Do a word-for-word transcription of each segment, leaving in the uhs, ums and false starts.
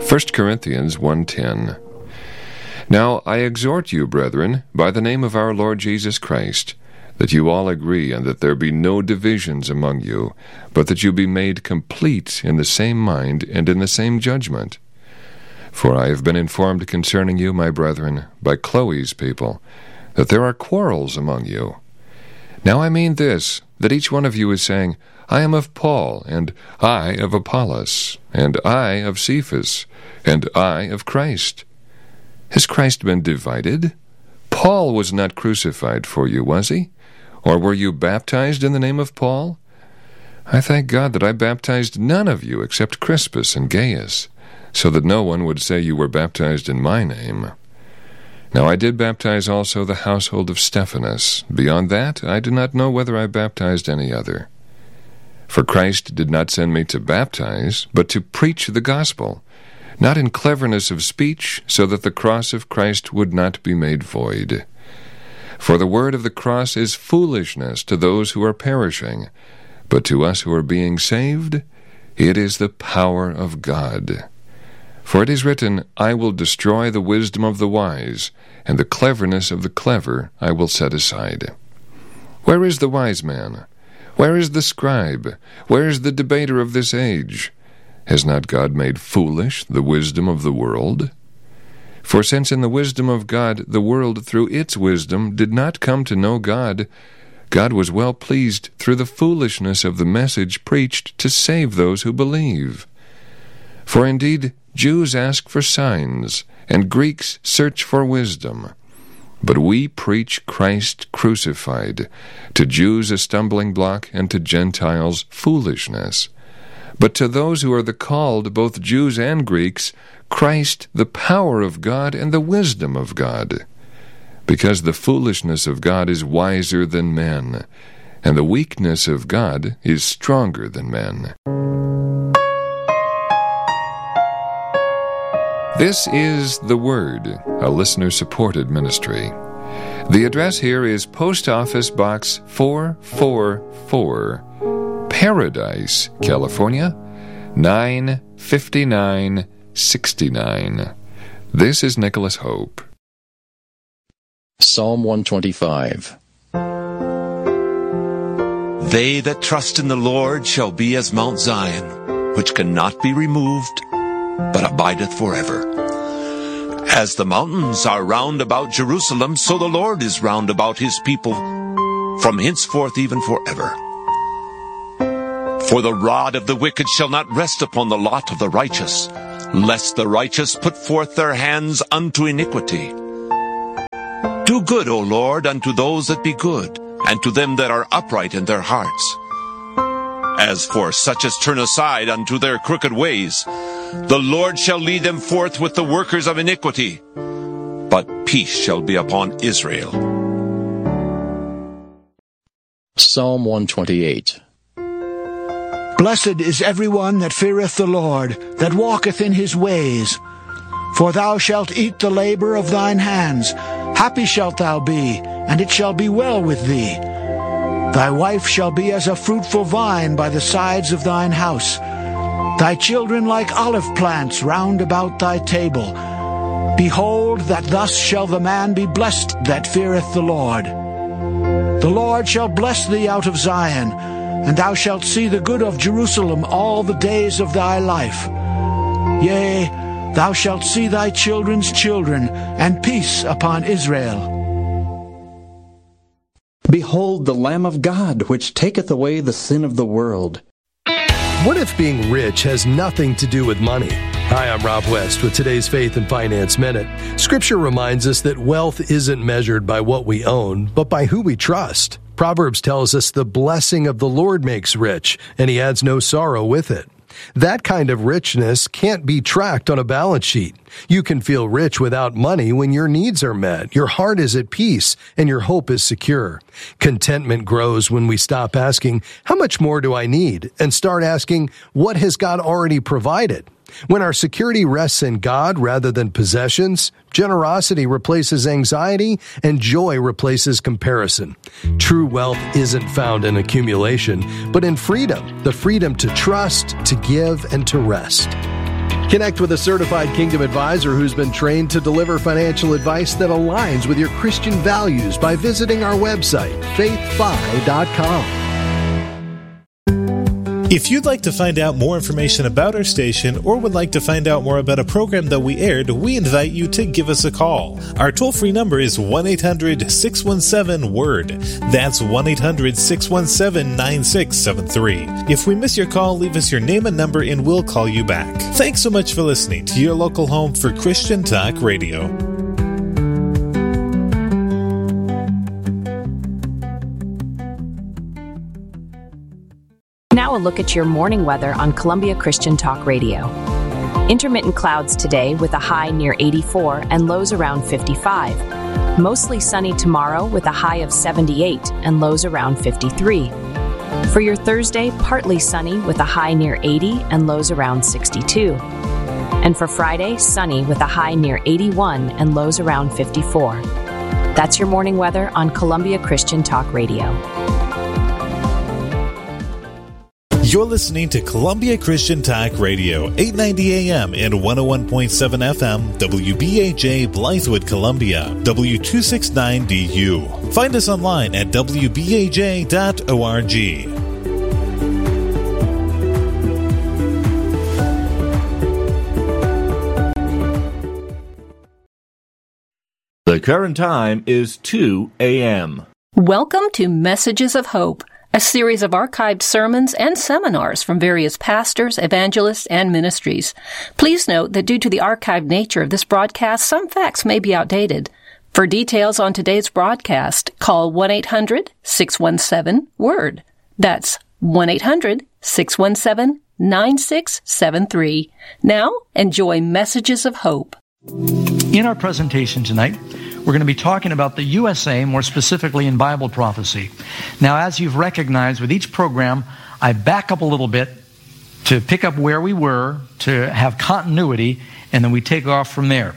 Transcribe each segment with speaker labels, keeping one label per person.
Speaker 1: First Corinthians one ten. Now I exhort you, brethren, by the name of our Lord Jesus Christ, that you all agree, and that there be no divisions among you, but that you be made complete in the same mind and in the same judgment. For I have been informed concerning you, my brethren, by Chloe's people, that there are quarrels among you. Now I mean this, that each one of you is saying, I am of Paul, and I of Apollos, and I of Cephas, and I of Christ. Has Christ been divided? Paul was not crucified for you, was he? Or were you baptized in the name of Paul? I thank God that I baptized none of you except Crispus and Gaius, so that no one would say you were baptized in my name. Now I did baptize also the household of Stephanas. Beyond that, I do not know whether I baptized any other. For Christ did not send me to baptize, but to preach the gospel, not in cleverness of speech, so that the cross of Christ would not be made void. For the word of the cross is foolishness to those who are perishing, but to us who are being saved, it is the power of God. For it is written, I will destroy the wisdom of the wise, and the cleverness of the clever I will set aside. Where is the wise man? Where is the scribe? Where is the debater of this age? Has not God made foolish the wisdom of the world? For since in the wisdom of God the world through its wisdom did not come to know God, God was well pleased through the foolishness of the message preached to save those who believe. For indeed Jews ask for signs, and Greeks search for wisdom. But we preach Christ crucified, to Jews a stumbling block, and to Gentiles foolishness. But to those who are the called, both Jews and Greeks, Christ the power of God and the wisdom of God. Because the foolishness of God is wiser than men, and the weakness of God is stronger than men. This is The Word, a listener-supported ministry. The address here is Post Office Box four four four, Paradise, California, nine fifty-nine sixty-nine. This is Nicholas Hope.
Speaker 2: Psalm one twenty-five.
Speaker 3: They that trust in the Lord shall be as Mount Zion, which cannot be removed, but abideth forever. As the mountains are round about Jerusalem, so the Lord is round about his people, from henceforth even forever. For the rod of the wicked shall not rest upon the lot of the righteous, lest the righteous put forth their hands unto iniquity. Do good, O Lord, unto those that be good, and to them that are upright in their hearts. As for such as turn aside unto their crooked ways, the Lord shall lead them forth with the workers of iniquity, but peace shall be upon Israel.
Speaker 2: Psalm one twenty-eight.
Speaker 4: Blessed is every one that feareth the Lord, that walketh in his ways. For thou shalt eat the labor of thine hands. Happy shalt thou be, and it shall be well with thee. Thy wife shall be as a fruitful vine by the sides of thine house, thy children like olive plants round about thy table. Behold, that thus shall the man be blessed that feareth the Lord. The Lord shall bless thee out of Zion, and thou shalt see the good of Jerusalem all the days of thy life. Yea, thou shalt see thy children's children, and peace upon Israel.
Speaker 5: Behold the Lamb of God, which taketh away the sin of the world.
Speaker 6: What if being rich has nothing to do with money? Hi, I'm Rob West with today's Faith and Finance Minute. Scripture reminds us that wealth isn't measured by what we own, but by who we trust. Proverbs tells us the blessing of the Lord makes rich, and he adds no sorrow with it. That kind of richness can't be tracked on a balance sheet. You can feel rich without money when your needs are met, your heart is at peace, and your hope is secure. Contentment grows when we stop asking, how much more do I need? And start asking, what has God already provided? When our security rests in God rather than possessions, generosity replaces anxiety and joy replaces comparison. True wealth isn't found in accumulation, but in freedom, the freedom to trust, to give, and to rest. Connect with a certified Kingdom advisor who's been trained to deliver financial advice that aligns with your Christian values by visiting our website, faith fi dot com.
Speaker 7: If you'd like to find out more information about our station or would like to find out more about a program that we aired, we invite you to give us a call. Our toll-free number is one eight hundred six one seven word. That's one eight hundred six one seven nine six seven three. If we miss your call, leave us your name and number and we'll call you back. Thanks so much for listening to your local home for Christian Talk Radio.
Speaker 8: Now a look at your morning weather on Columbia Christian Talk Radio. Intermittent clouds today with a high near eighty-four and lows around fifty-five. Mostly sunny tomorrow with a high of seventy-eight and lows around fifty-three. For your Thursday, partly sunny with a high near eighty and lows around sixty-two. And for Friday, sunny with a high near eighty-one and lows around fifty-four. That's your morning weather on Columbia Christian Talk Radio.
Speaker 7: You're listening to Columbia Christian Talk Radio, eight ninety A M and one oh one point seven F M, W B A J, Blythewood, Columbia, W two sixty-nine D U. Find us online at w b a j dot org.
Speaker 9: The current time is two A M
Speaker 10: Welcome to Messages of Hope, a series of archived sermons and seminars from various pastors, evangelists, and ministries. Please note that due to the archived nature of this broadcast, some facts may be outdated. For details on today's broadcast, call one eight hundred six one seven word. That's one eight hundred six one seven nine six seven three. Now, enjoy Messages of Hope.
Speaker 11: In our presentation tonight, we're going to be talking about the U S A, more specifically in Bible prophecy. Now, as you've recognized, with each program, I back up a little bit to pick up where we were, to have continuity, and then we take off from there.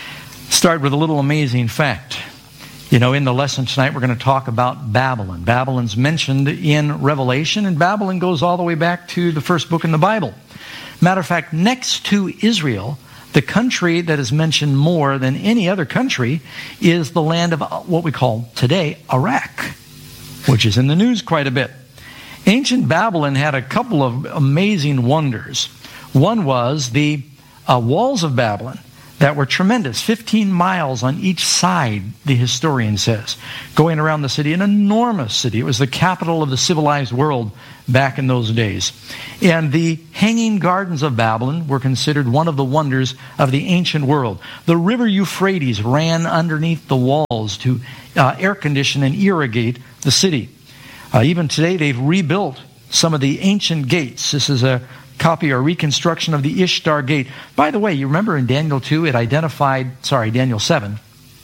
Speaker 11: Start with a little amazing fact. You know, in the lesson tonight, we're going to talk about Babylon. Babylon's mentioned in Revelation, and Babylon goes all the way back to the first book in the Bible. Matter of fact, next to Israel, the country that is mentioned more than any other country is the land of what we call today Iraq, which is in the news quite a bit. Ancient Babylon had a couple of amazing wonders. One was the uh, walls of Babylon that were tremendous, fifteen miles on each side, the historian says, going around the city, an enormous city. It was the capital of the civilized world back in those days. And the Hanging Gardens of Babylon were considered one of the wonders of the ancient world. The river Euphrates ran underneath the walls to uh, air condition and irrigate the city. Uh, even today, they've rebuilt some of the ancient gates. This is a copy or reconstruction of the Ishtar Gate. By the way, you remember in Daniel two, it identified, sorry, Daniel seven,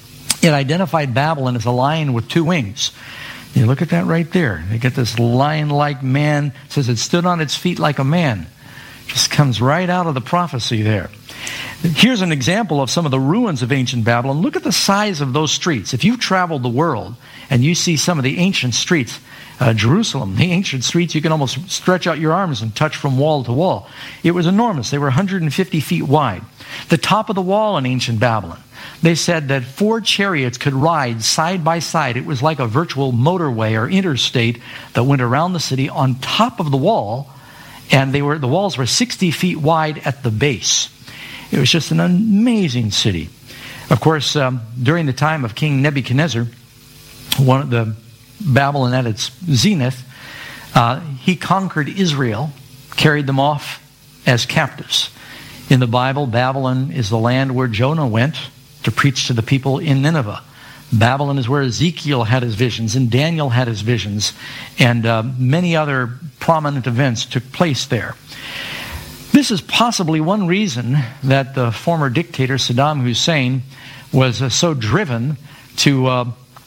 Speaker 11: it identified Babylon as a lion with two wings. You look at that right there. You get this lion-like man. It says it stood on its feet like a man. Just comes right out of the prophecy there. Here's an example of some of the ruins of ancient Babylon. Look at the size of those streets. If you've traveled the world and you see some of the ancient streets, uh, Jerusalem, the ancient streets, you can almost stretch out your arms and touch from wall to wall. It was enormous. They were one hundred fifty feet wide. The top of the wall in ancient Babylon, they said that four chariots could ride side by side. It was like a virtual motorway or interstate that went around the city on top of the wall, and they were the walls were sixty feet wide at the base. It was just an amazing city. Of course, um, during the time of King Nebuchadnezzar, one of the Babylon at its zenith, uh, he conquered Israel, carried them off as captives. In the Bible, Babylon is the land where Jonah went to preach to the people in Nineveh. Babylon is where Ezekiel had his visions and Daniel had his visions, and uh, many other prominent events took place there. This is possibly one reason that the former dictator Saddam Hussein was uh, so driven to uh,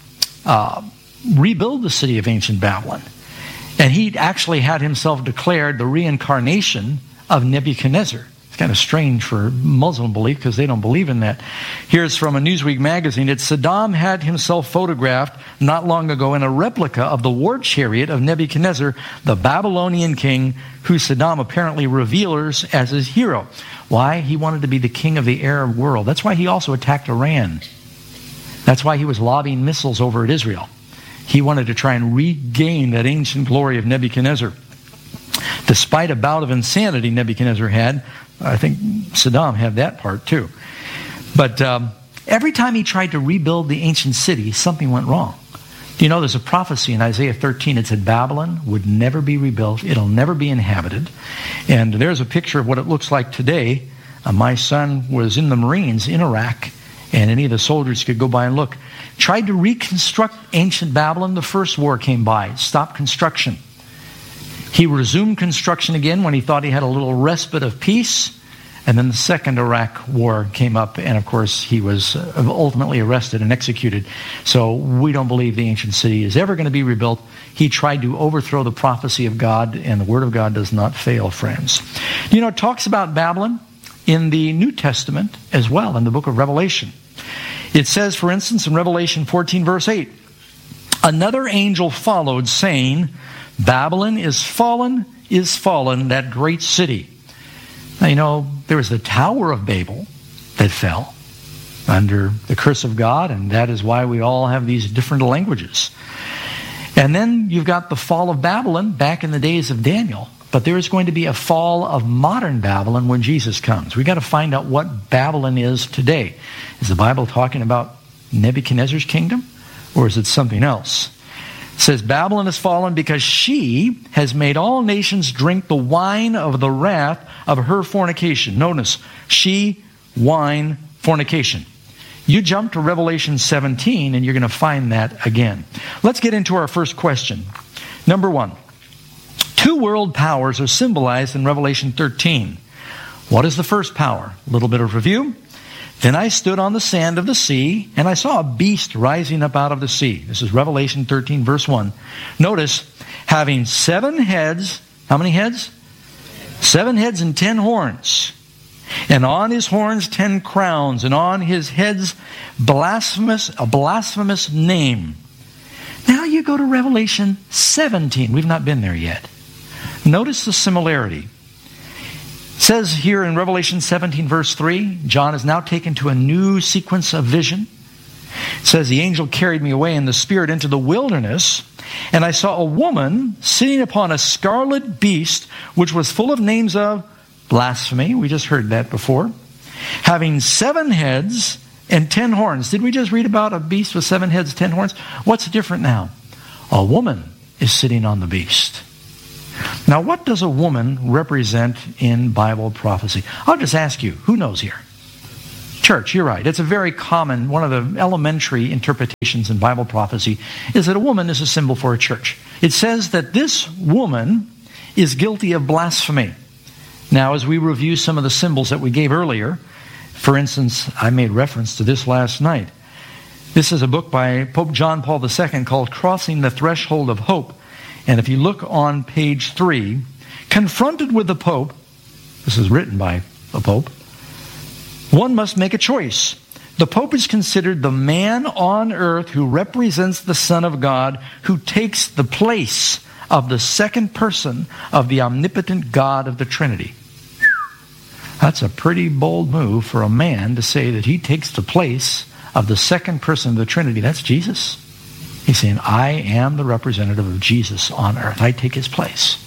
Speaker 11: uh, rebuild the city of ancient Babylon. And he actually had himself declared the reincarnation of Nebuchadnezzar. It's kind of strange for Muslim belief because they don't believe in that. Here's from a Newsweek magazine. It's Saddam had himself photographed not long ago in a replica of the war chariot of Nebuchadnezzar, the Babylonian king, who Saddam apparently reveres as his hero. Why? He wanted to be the king of the Arab world. That's why he also attacked Iran. That's why he was lobbing missiles over at Israel. He wanted to try and regain that ancient glory of Nebuchadnezzar. Despite a bout of insanity Nebuchadnezzar had, I think Saddam had that part too. But um, every time he tried to rebuild the ancient city, something went wrong. You know, there's a prophecy in Isaiah thirteen. It said Babylon would never be rebuilt. It'll never be inhabited. And there's a picture of what it looks like today. Uh, my son was in the Marines in Iraq, and any of the soldiers could go by and look. Tried to reconstruct ancient Babylon. The first war came by. Stopped construction. He resumed construction again when he thought he had a little respite of peace. And then the second Iraq war came up, and of course he was ultimately arrested and executed. So we don't believe the ancient city is ever going to be rebuilt. He tried to overthrow the prophecy of God, and the Word of God does not fail, friends. You know, it talks about Babylon in the New Testament as well, in the book of Revelation. It says, for instance, in Revelation fourteen, verse eight, another angel followed, saying, Babylon is fallen, is fallen, that great city. Now, you know, there was the Tower of Babel that fell under the curse of God, and that is why we all have these different languages. And then you've got the fall of Babylon back in the days of Daniel. But there is going to be a fall of modern Babylon when Jesus comes. We've got to find out what Babylon is today. Is the Bible talking about Nebuchadnezzar's kingdom, or is it something else? It says, Babylon has fallen because she has made all nations drink the wine of the wrath of her fornication. Notice, she, wine, fornication. You jump to Revelation seventeen, and you're going to find that again. Let's get into our first question. Number one, two world powers are symbolized in Revelation thirteen. What is the first power? A little bit of review. Then I stood on the sand of the sea, and I saw a beast rising up out of the sea. This is Revelation thirteen, verse one. Notice, having seven heads. How many heads? Seven heads and ten horns. And on his horns ten crowns, and on his heads blasphemous, a blasphemous name. Now you go to Revelation seventeen. We've not been there yet. Notice the similarity. It says here in Revelation seventeen, verse three, John is now taken to a new sequence of vision. It says, the angel carried me away in the spirit into the wilderness, and I saw a woman sitting upon a scarlet beast, which was full of names of blasphemy. We just heard that before. Having seven heads and ten horns. Did we just read about a beast with seven heads, ten horns? What's different now? A woman is sitting on the beast. Now, what does a woman represent in Bible prophecy? I'll just ask you, who knows here? Church, you're right. It's a very common, one of the elementary interpretations in Bible prophecy is that a woman is a symbol for a church. It says that this woman is guilty of blasphemy. Now, as we review some of the symbols that we gave earlier, for instance, I made reference to this last night. This is a book by Pope John Paul the Second called Crossing the Threshold of Hope. And if you look on page three, confronted with the Pope, this is written by the Pope, one must make a choice. The Pope is considered the man on earth who represents the Son of God, who takes the place of the second person of the omnipotent God of the Trinity. That's a pretty bold move for a man to say that he takes the place of the second person of the Trinity. That's Jesus. He's saying, I am the representative of Jesus on earth. I take his place.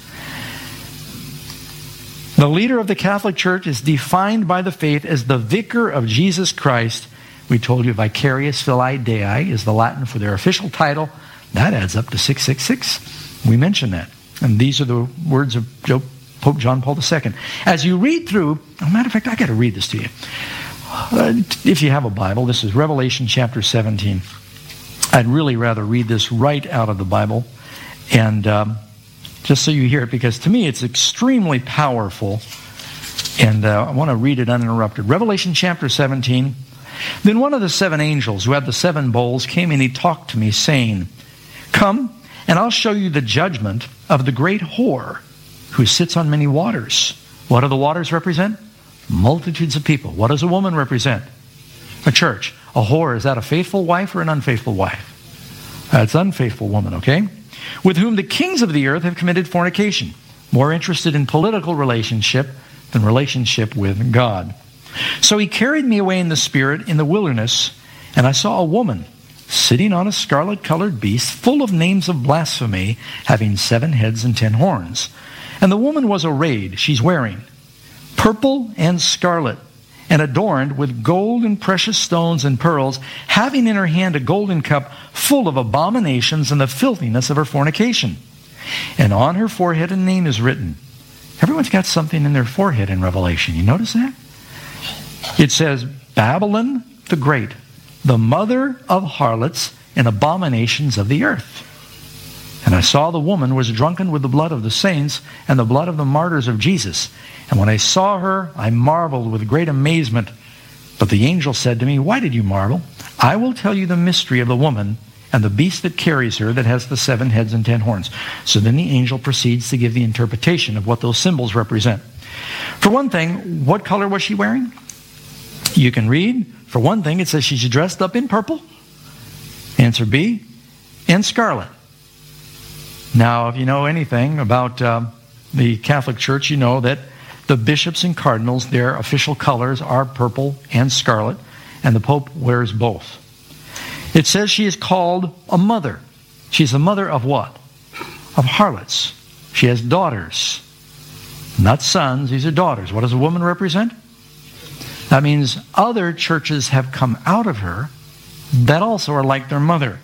Speaker 11: The leader of the Catholic Church is defined by the faith as the vicar of Jesus Christ. We told you Vicarius Filii Dei is the Latin for their official title. That adds up to six six six. We mentioned that. And these are the words of Pope John Paul the Second. As you read through, as a matter of fact, I got to read this to you. Uh, if you have a Bible, this is Revelation chapter seventeen. I'd really rather read this right out of the Bible, and um, just so you hear it, because to me it's extremely powerful, and uh, I want to read it uninterrupted. Revelation chapter seventeen. Then one of the seven angels who had the seven bowls came and he talked to me, saying, Come, and I'll show you the judgment of the great whore who sits on many waters. What do the waters represent? Multitudes of people. What does a woman represent? A church. A whore, is that a faithful wife or an unfaithful wife? That's unfaithful woman, okay? With whom the kings of the earth have committed fornication. More interested in political relationship than relationship with God. So he carried me away in the spirit in the wilderness, and I saw a woman sitting on a scarlet-colored beast, full of names of blasphemy, having seven heads and ten horns. And the woman was arrayed, she's wearing, purple and scarlet, and adorned with gold and precious stones and pearls, having in her hand a golden cup full of abominations and the filthiness of her fornication. And on her forehead a name is written. Everyone's got something in their forehead in Revelation. You notice that? It says, Babylon the Great, the mother of harlots and abominations of the earth. And I saw the woman was drunken with the blood of the saints and the blood of the martyrs of Jesus. And when I saw her, I marveled with great amazement. But the angel said to me, why did you marvel? I will tell you the mystery of the woman and the beast that carries her, that has the seven heads and ten horns. So then the angel proceeds to give the interpretation of what those symbols represent. For one thing, what color was she wearing? You can read. For one thing, it says she's dressed up in purple. Answer B. And scarlet. Now, if you know anything about uh, the Catholic Church, you know that the bishops and cardinals, their official colors are purple and scarlet, and the Pope wears both. It says she is called a mother. She's the mother of what? Of harlots. She has daughters. Not sons, these are daughters. What does a woman represent? That means other churches have come out of her that also are like their mother.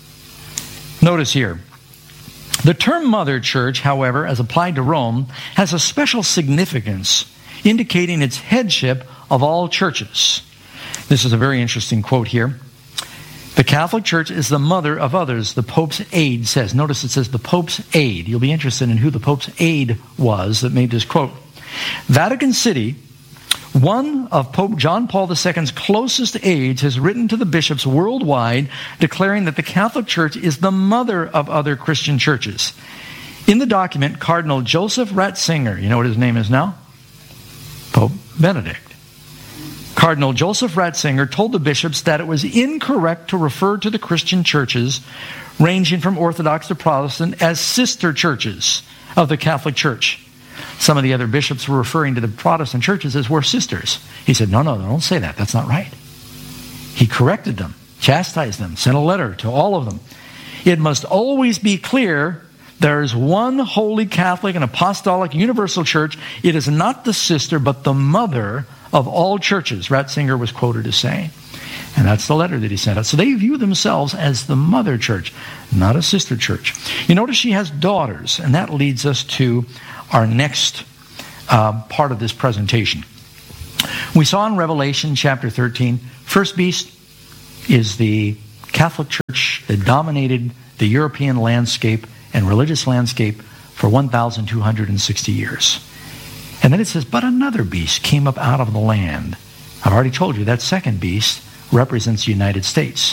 Speaker 11: Notice here, the term mother church, however, as applied to Rome, has a special significance, indicating its headship of all churches. This is a very interesting quote here. The Catholic Church is the mother of others, the Pope's aide says. Notice it says the Pope's aide. You'll be interested in who the Pope's aide was that made this quote. Vatican City, one of Pope John Paul the Second's closest aides, has written to the bishops worldwide declaring that the Catholic Church is the mother of other Christian churches. In the document, Cardinal Joseph Ratzinger, you know what his name is now? Pope Benedict. Cardinal Joseph Ratzinger told the bishops that it was incorrect to refer to the Christian churches, ranging from Orthodox to Protestant, as sister churches of the Catholic Church. Some of the other bishops were referring to the Protestant churches as we're sisters. He said, no, no, don't say that. That's not right. He corrected them, chastised them, sent a letter to all of them. It must always be clear there is one holy Catholic and apostolic universal church. It is not the sister, but the mother of all churches, Ratzinger was quoted as saying. And that's the letter that he sent out. So they view themselves as the mother church, not a sister church. You notice she has daughters, and that leads us to our next uh, part of this presentation. We saw in Revelation chapter thirteen, first beast is the Catholic Church that dominated the European landscape and religious landscape for one thousand two hundred sixty years. And then it says, but another beast came up out of the land. I've already told you that second beast represents the United States.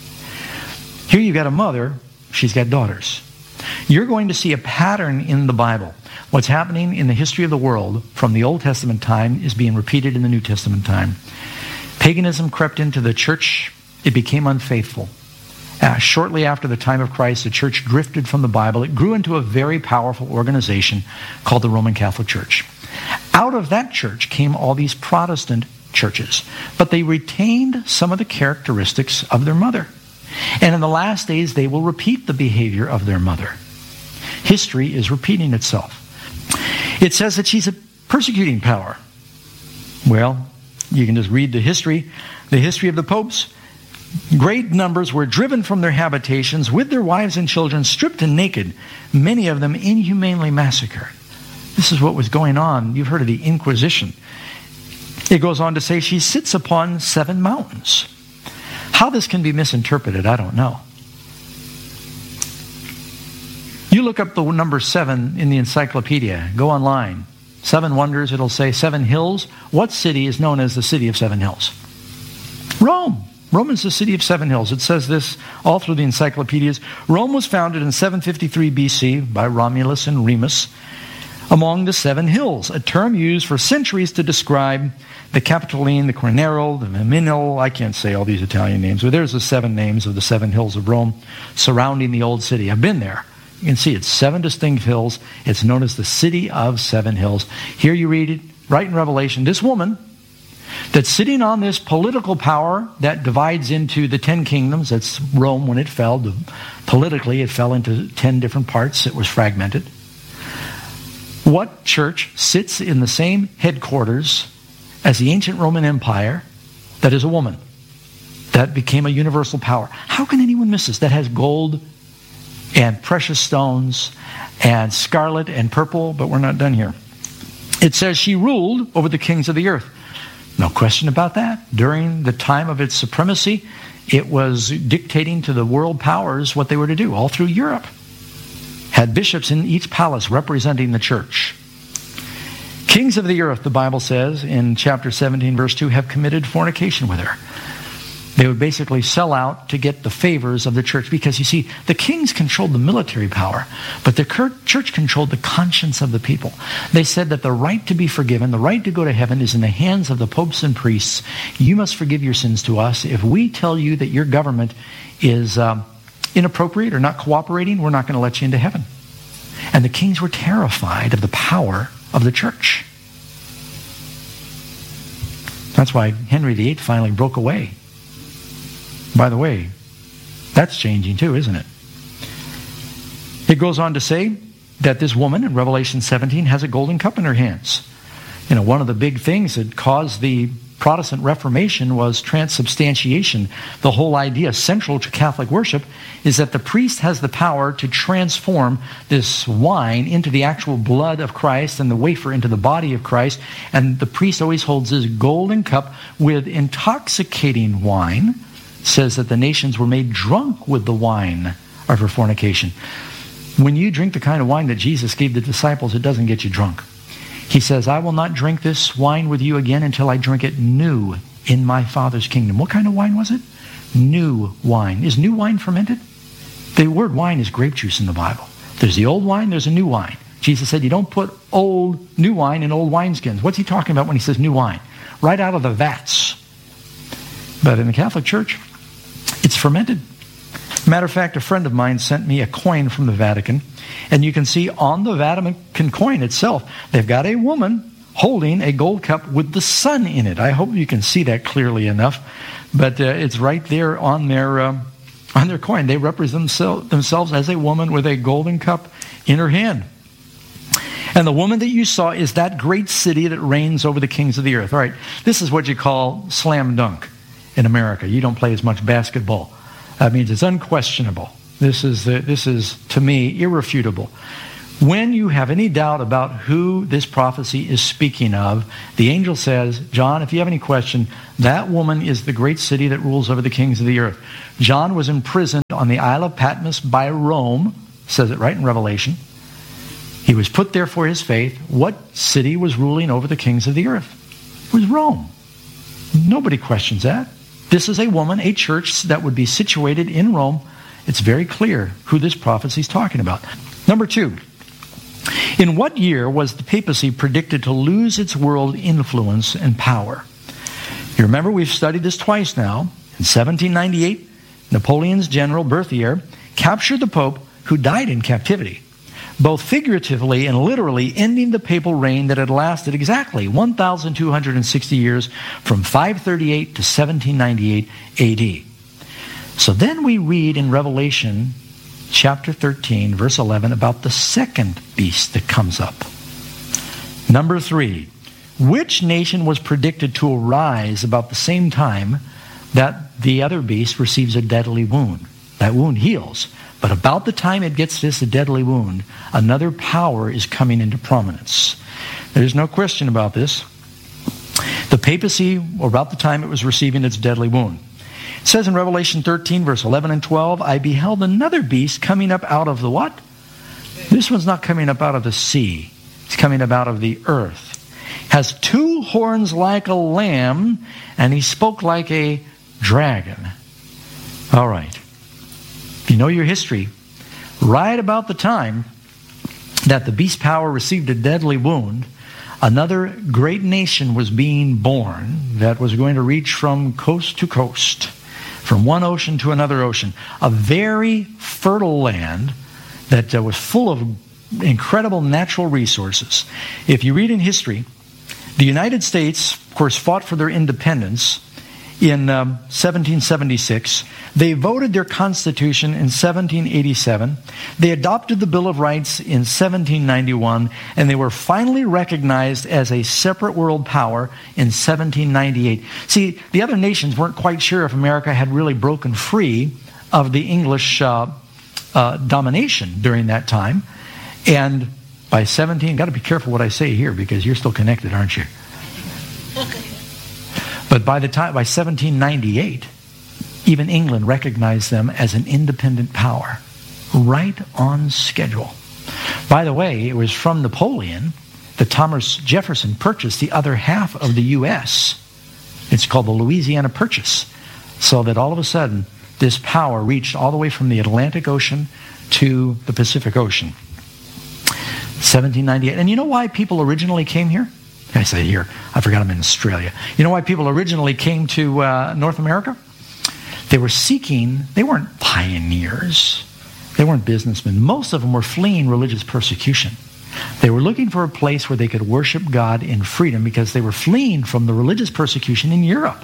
Speaker 11: Here you've got a mother, she's got daughters. You're going to see a pattern in the Bible. What's happening in the history of the world from the Old Testament time is being repeated in the New Testament time. Paganism crept into the church. It became unfaithful. Uh, shortly after the time of Christ, the church drifted from the Bible. It grew into a very powerful organization called the Roman Catholic Church. Out of that church came all these Protestant churches, but they retained some of the characteristics of their mother. And in the last days, they will repeat the behavior of their mother. History is repeating itself. It says that she's a persecuting power. Well, you can just read the history, the history of the popes. Great numbers were driven from their habitations with their wives and children, stripped and naked, many of them inhumanely massacred. This is what was going on. You've heard of the Inquisition. It goes on to say she sits upon seven mountains. How this can be misinterpreted, I don't know. You look up the number seven in the encyclopedia. Go online. Seven wonders, it'll say seven hills. What city is known as the city of seven hills? Rome. Rome is the city of seven hills. It says this all through the encyclopedias. Rome was founded in seven fifty-three B C by Romulus and Remus. among the seven hills, a term used for centuries to describe the Capitoline, the Quarnero, the Viminal. I can't say all these Italian names, but there's the seven names of the seven hills of Rome surrounding the old city. I've been there. You can see it's seven distinct hills. It's known as the city of seven hills. Here you read it right in Revelation. This woman that's sitting on this political power that divides into the ten kingdoms. That's Rome when it fell. Politically, it fell into ten different parts. It was fragmented. What church sits in the same headquarters as the ancient Roman Empire that is a woman? That became a universal power. How can anyone miss this? That has gold and precious stones and scarlet and purple, but we're not done here. It says she ruled over the kings of the earth. No question about that. During the time of its supremacy, it was dictating to the world powers what they were to do, all through Europe. Had bishops in each palace representing the church. Kings of the earth, the Bible says in chapter seventeen, verse two, have committed fornication with her. They would basically sell out to get the favors of the church. Because you see, the kings controlled the military power, but the church controlled the conscience of the people. They said that the right to be forgiven, the right to go to heaven, is in the hands of the popes and priests. You must forgive your sins to us. If we tell you that your government is um, inappropriate or not cooperating, we're not going to let you into heaven. And the kings were terrified of the power of the church. That's why Henry the Eighth finally broke away. By the way, that's changing too, isn't it? It goes on to say that this woman in Revelation seventeen has a golden cup in her hands. You know, one of the big things that caused the Protestant Reformation was transubstantiation. The whole idea central to Catholic worship is that the priest has the power to transform this wine into the actual blood of Christ and the wafer into the body of Christ. And the priest always holds his golden cup with intoxicating wine. It says that the nations were made drunk with the wine of her fornication. When you drink the kind of wine that Jesus gave the disciples, it doesn't get you drunk. He says, I will not drink this wine with you again until I drink it new in my Father's kingdom. What kind of wine was it? New wine. Is new wine fermented? The word wine is grape juice in the Bible. There's the old wine, there's a new wine. Jesus said you don't put old, new wine in old wineskins. What's he talking about when he says new wine? Right out of the vats. But in the Catholic Church, it's fermented. Matter of fact, a friend of mine sent me a coin from the Vatican, and you can see on the Vatican coin itself, they've got a woman holding a gold cup with the sun in it. I hope you can see that clearly enough, but uh, it's right there on their uh, on their coin. They represent themselves as a woman with a golden cup in her hand. And the woman that you saw is that great city that reigns over the kings of the earth. All right, this is what you call slam dunk in America. You don't play as much basketball. That means it's unquestionable. This is, the, this is, to me, irrefutable. When you have any doubt about who this prophecy is speaking of, the angel says, John, if you have any question, that woman is the great city that rules over the kings of the earth. John was imprisoned on the Isle of Patmos by Rome, says it right in Revelation. He was put there for his faith. What city was ruling over the kings of the earth? It was Rome. Nobody questions that. This is a woman, a church that would be situated in Rome. It's very clear who this prophecy is talking about. Number two, in what year was the papacy predicted to lose its world influence and power? You remember we've studied this twice now. In seventeen ninety-eight, Napoleon's general Berthier captured the Pope who died in captivity, both figuratively and literally ending the papal reign that had lasted exactly one thousand two hundred sixty years from five thirty-eight to seventeen ninety-eight A D. So then we read in Revelation chapter thirteen, verse eleven, about the second beast that comes up. Number three, which nation was predicted to arise about the same time that the other beast receives a deadly wound? That wound heals. But about the time it gets this, a deadly wound, another power is coming into prominence. There's no question about this. The papacy, or about the time it was receiving its deadly wound. It says in Revelation thirteen, verse eleven and twelve, I beheld another beast coming up out of the what? This one's not coming up out of the sea. It's coming up out of the earth. Has two horns like a lamb, and he spoke like a dragon. All right. If you know your history, right about the time that the beast power received a deadly wound, another great nation was being born that was going to reach from coast to coast, from one ocean to another ocean. A very fertile land that uh, was full of incredible natural resources. If you read in history, the United States, of course, fought for their independence in um, seventeen seventy-six. They voted their Constitution in seventeen eighty-seven. They adopted the Bill of Rights in seventeen ninety-one, and they were finally recognized as a separate world power in seventeen ninety-eight. See, the other nations weren't quite sure if America had really broken free of the English uh, uh, domination during that time. And by seventeen, got to be careful what I say here because you're still connected, aren't you? But by the time, by seventeen ninety-eight, even England recognized them as an independent power, right on schedule. By the way, it was from Napoleon that Thomas Jefferson purchased the other half of the U S It's called the Louisiana Purchase. So that all of a sudden, this power reached all the way from the Atlantic Ocean to the Pacific Ocean. seventeen ninety-eight. And you know why people originally came here? I say here, I forgot I'm in Australia. You know why people originally came to uh, North America? They were seeking, they weren't pioneers. They weren't businessmen. Most of them were fleeing religious persecution. They were looking for a place where they could worship God in freedom because they were fleeing from the religious persecution in Europe.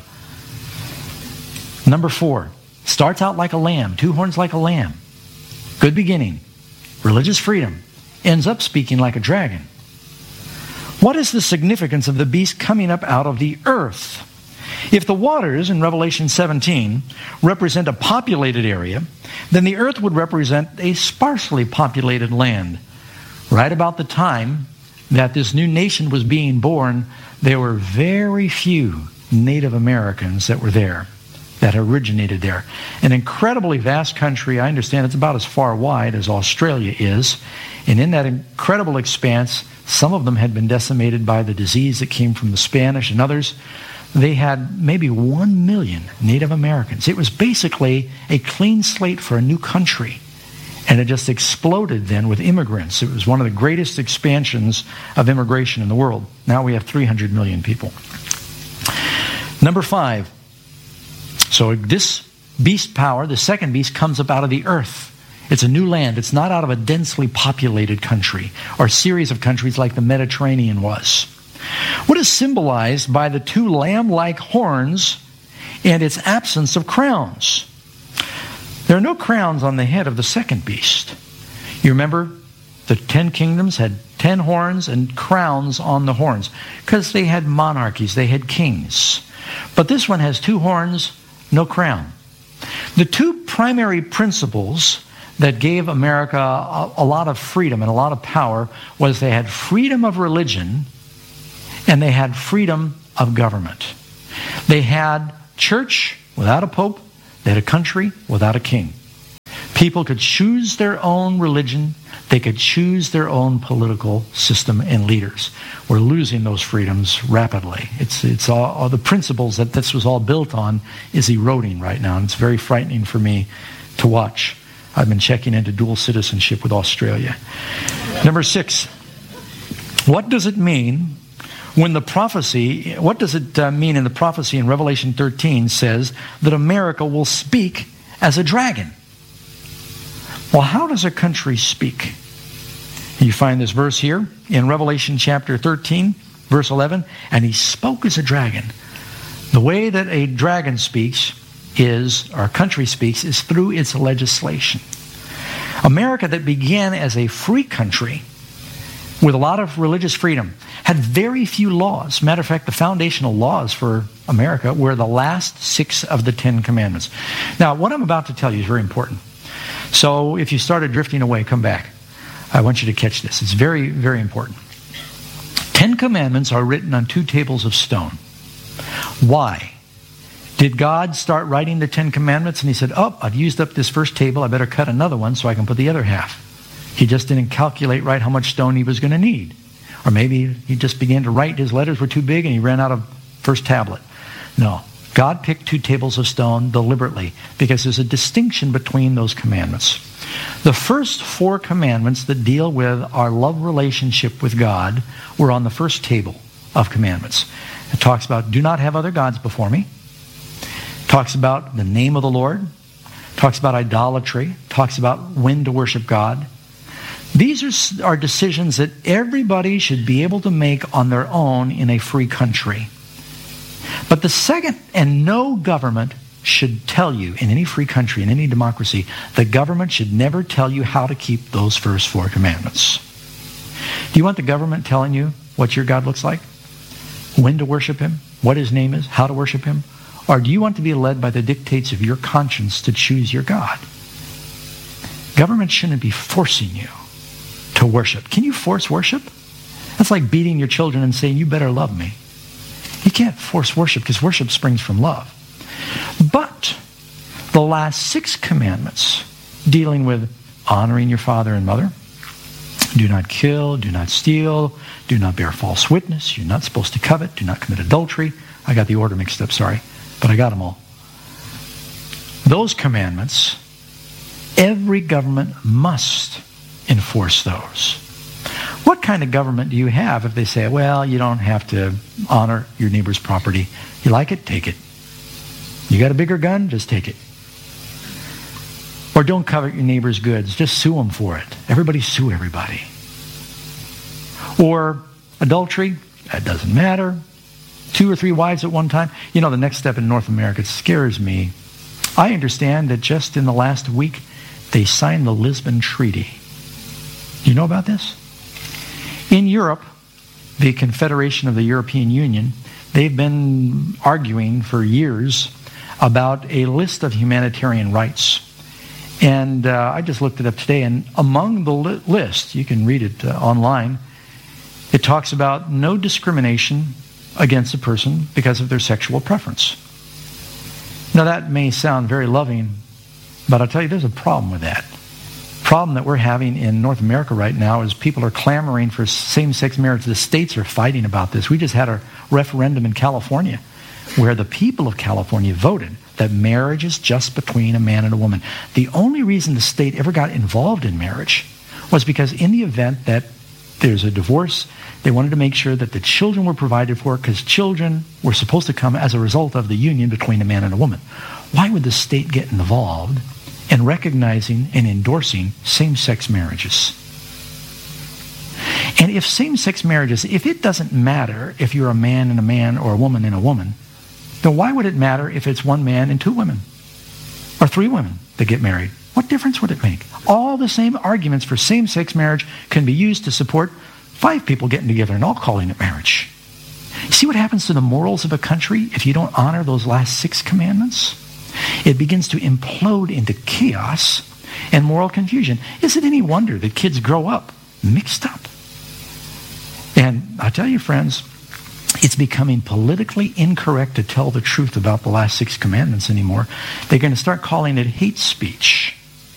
Speaker 11: Number four, starts out like a lamb, two horns like a lamb. Good beginning. Religious freedom. Ends up speaking like a dragon. What is the significance of the beast coming up out of the earth? If the waters in Revelation seventeen represent a populated area, then the earth would represent a sparsely populated land. Right about the time that this new nation was being born, there were very few Native Americans that were there, that originated there. An incredibly vast country. I understand it's about as far wide as Australia is. And in that incredible expanse, some of them had been decimated by the disease that came from the Spanish and others. They had maybe one million Native Americans. It was basically a clean slate for a new country. And it just exploded then with immigrants. It was one of the greatest expansions of immigration in the world. Now we have three hundred million people. Number five. So this beast power, the second beast, comes up out of the earth. It's a new land. It's not out of a densely populated country or series of countries like the Mediterranean was. What is symbolized by the two lamb-like horns and its absence of crowns? There are no crowns on the head of the second beast. You remember the ten kingdoms had ten horns and crowns on the horns because they had monarchies, they had kings. But this one has two horns, no crown. The two primary principles that gave America a, a lot of freedom and a lot of power was they had freedom of religion and they had freedom of government. They had church without a pope. They had a country without a king. People could choose their own religion. They could choose their own political system and leaders. We're losing those freedoms rapidly. It's it's all, all the principles that this was all built on is eroding right now, and it's very frightening for me to watch. I've been checking into dual citizenship with Australia. Number six, what does it mean when the prophecy, what does it uh, mean in the prophecy in Revelation thirteen says that America will speak as a dragon? Well, how does a country speak? You find this verse here in Revelation chapter thirteen, verse eleven, and he spoke as a dragon. The way that a dragon speaks is, or a country speaks, is through its legislation. America that began as a free country with a lot of religious freedom had very few laws. Matter of fact, the foundational laws for America were the last six of the Ten Commandments. Now, what I'm about to tell you is very important. So if you started drifting away, come back. I want you to catch this. It's very, very important. Ten Commandments are written on two tables of stone. Why? Did God start writing the Ten Commandments and he said, oh, I've used up this first table, I better cut another one so I can put the other half? He just didn't calculate right how much stone he was going to need. Or maybe he just began to write, his letters were too big and he ran out of first tablet. No. God picked two tables of stone deliberately because there's a distinction between those commandments. The first four commandments that deal with our love relationship with God were on the first table of commandments. It talks about do not have other gods before me. It talks about the name of the Lord. It talks about idolatry. It talks about when to worship God. These are, are decisions that everybody should be able to make on their own in a free country. But the second, and no government should tell you, in any free country, in any democracy, the government should never tell you how to keep those first four commandments. Do you want the government telling you what your God looks like? When to worship Him? What His name is? How to worship Him? Or do you want to be led by the dictates of your conscience to choose your God? Government shouldn't be forcing you to worship. Can you force worship? That's like beating your children and saying, you better love me. You can't force worship because worship springs from love. But the last six commandments dealing with honoring your father and mother, do not kill, do not steal, do not bear false witness, you're not supposed to covet, do not commit adultery. I got the order mixed up, sorry, but I got them all. Those commandments, every government must enforce those. What kind of government do you have if they say, well, you don't have to honor your neighbor's property. You like it? Take it. You got a bigger gun? Just take it. Or don't covet your neighbor's goods. Just sue them for it. Everybody sue everybody. Or adultery? That doesn't matter. Two or three wives at one time? You know, the next step in North America, it scares me. I understand that just in the last week, they signed the Lisbon Treaty. Do you know about this? In Europe, the Confederation of the European Union, they've been arguing for years about a list of humanitarian rights. And uh, I just looked it up today, and among the li- list, you can read it uh, online, it talks about no discrimination against a person because of their sexual preference. Now that may sound very loving, but I'll tell you there's a problem with that. The problem that we're having in North America right now is people are clamoring for same-sex marriage. The states are fighting about this. We just had a referendum in California where the people of California voted that marriage is just between a man and a woman. The only reason the state ever got involved in marriage was because in the event that there's a divorce, they wanted to make sure that the children were provided for because children were supposed to come as a result of the union between a man and a woman. Why would the state get involved in recognizing and endorsing same-sex marriages? And if same-sex marriages, if it doesn't matter if you're a man and a man or a woman and a woman, then why would it matter if it's one man and two women? Or three women that get married? What difference would it make? All the same arguments for same-sex marriage can be used to support five people getting together and all calling it marriage. See what happens to the morals of a country if you don't honor those last six commandments? It begins to implode into chaos and moral confusion. Is it any wonder that kids grow up mixed up? And I tell you, friends, it's becoming politically incorrect to tell the truth about the last six commandments anymore. They're going to start calling it hate speech.